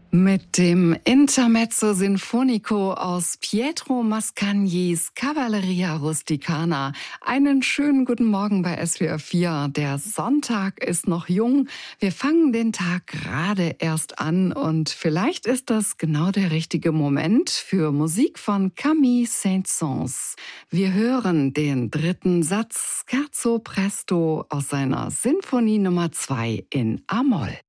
Mit dem Intermezzo Sinfonico aus Pietro Mascagnis Cavalleria Rusticana. Einen schönen guten Morgen bei SWR 4. Der Sonntag ist noch jung. Wir fangen den Tag gerade erst an und vielleicht ist das genau der richtige Moment für Musik von Camille Saint-Saëns. Wir hören den dritten Satz Scherzo Presto aus seiner Sinfonie Nummer 2 in A-Moll.